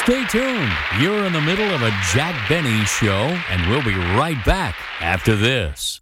Stay tuned. You're in the middle of a Jack Benny show, and we'll be right back after this.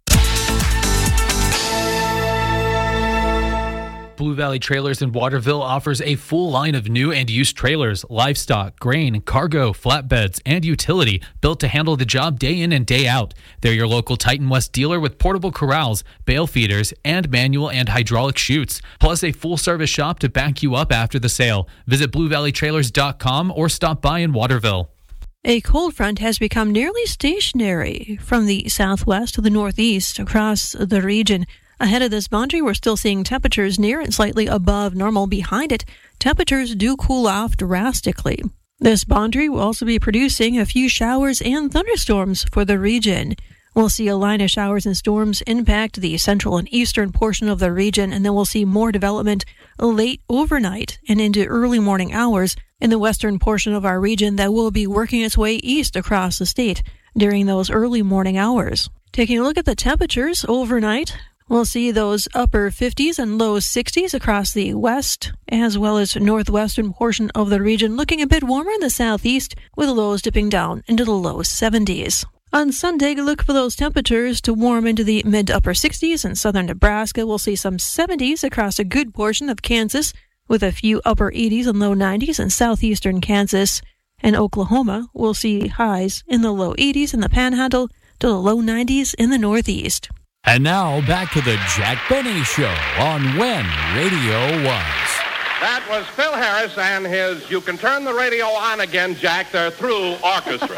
Blue Valley Trailers in Waterville offers a full line of new and used trailers, livestock, grain, cargo, flatbeds, and utility built to handle the job day in and day out. They're your local Titan West dealer with portable corrals, bale feeders, and manual and hydraulic chutes, plus a full-service shop to back you up after the sale. Visit BlueValleyTrailers.com or stop by in Waterville. A cold front has become nearly stationary from the southwest to the northeast across the region. Ahead of this boundary, we're still seeing temperatures near and slightly above normal. Behind it, temperatures do cool off drastically. This boundary will also be producing a few showers and thunderstorms for the region. We'll see a line of showers and storms impact the central and eastern portion of the region, and then we'll see more development late overnight and into early morning hours in the western portion of our region that will be working its way east across the state during those early morning hours. Taking a look at the temperatures overnight, we'll see those upper 50s and low 60s across the west, as well as northwestern portion of the region, looking a bit warmer in the southeast, with lows dipping down into the low 70s. On Sunday, look for those temperatures to warm into the mid to upper 60s. In southern Nebraska, we'll see some 70s across a good portion of Kansas, with a few upper 80s and low 90s in southeastern Kansas. And Oklahoma, we'll see highs in the low 80s in the Panhandle to the low 90s in the northeast. And now, back to the Jack Benny Show on When Radio Was. That was Phil Harris and his You Can Turn the Radio On Again, Jack, They're Through orchestra.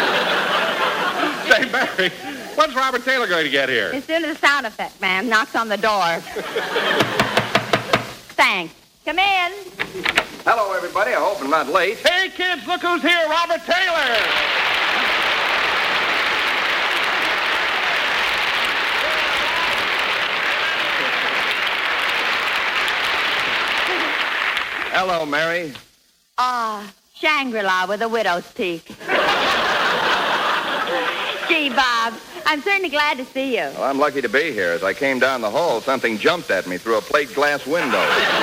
Say, Mary, when's Robert Taylor going to get here? As soon as the sound effect man knocks on the door. Thanks. Come in. Hello, everybody. I hope I'm not late. Hey, kids, look who's here, Robert Taylor. Hello, Mary. Shangri-La with a widow's peak. Gee, Bob, I'm certainly glad to see you. Well, I'm lucky to be here. As I came down the hall, something jumped at me through a plate glass window.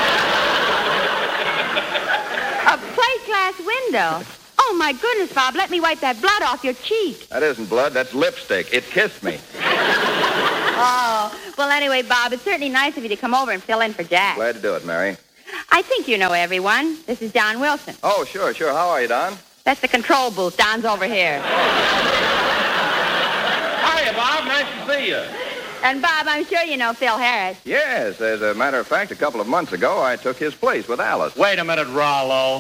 A plate glass window? Oh, my goodness, Bob, let me wipe that blood off your cheek. That isn't blood, that's lipstick. It kissed me. Oh, well, anyway, Bob, it's certainly nice of you to come over and fill in for Jack. Glad to do it, Mary. I think you know everyone. This is Don Wilson. Oh, sure. How are you, Don? That's the control booth. Don's over here. Hiya, Bob. Nice to see you. And, Bob, I'm sure you know Phil Harris. Yes, as a matter of fact, a couple of months ago, I took his place with Alice. Wait a minute, Rollo.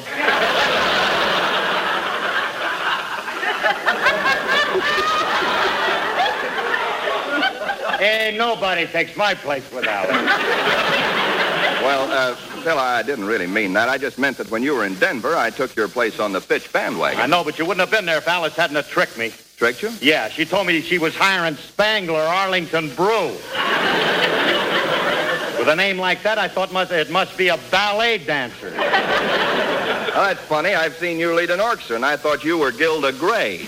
Hey, nobody takes my place with Alice. Well, Phil, I didn't really mean that. I just meant that when you were in Denver, I took your place on the Fitch bandwagon. I know, but you wouldn't have been there if Alice hadn't have tricked me. Tricked you? Yeah, she told me she was hiring Spangler Arlington Brew. With a name like that, I thought it must be a ballet dancer. Oh, that's funny. I've seen you lead an orchestra, and I thought you were Gilda Gray.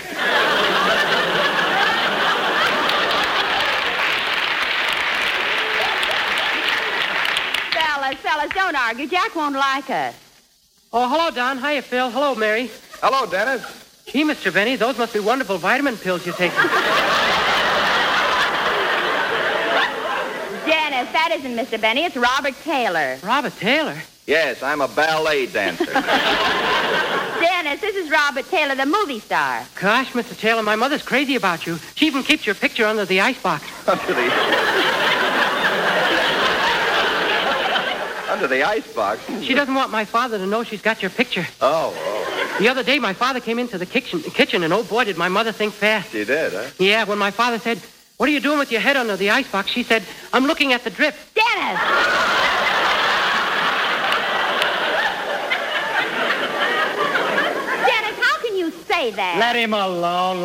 Fellas, don't argue. Jack won't like us. Oh, hello, Don. Hiya, Phil. Hello, Mary. Hello, Dennis. Gee, Mr. Benny, those must be wonderful vitamin pills you're taking. Dennis, that isn't Mr. Benny. It's Robert Taylor. Robert Taylor? Yes, I'm a ballet dancer. Dennis, this is Robert Taylor, the movie star. Gosh, Mr. Taylor, my mother's crazy about you. She even keeps your picture under the icebox. Under the icebox? She doesn't want my father to know she's got your picture. Oh. The other day, my father came into the kitchen, and oh, boy, did my mother think fast. She did, huh? Yeah, when my father said, "What are you doing with your head under the icebox?" she said, "I'm looking at the drip." Dennis! Dennis, how can you say that? Let him alone.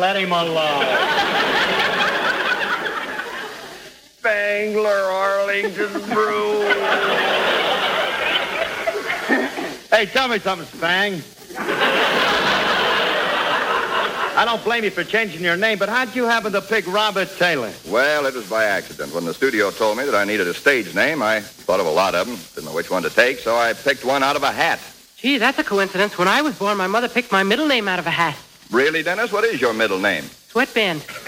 Spangler Arlington Brew. Hey, tell me something, Spang. I don't blame you for changing your name, but how'd you happen to pick Robert Taylor? Well, it was by accident. When the studio told me that I needed a stage name, I thought of a lot of them. Didn't know which one to take, so I picked one out of a hat. Gee, that's a coincidence. When I was born, my mother picked my middle name out of a hat. Really, Dennis? What is your middle name? Sweatband.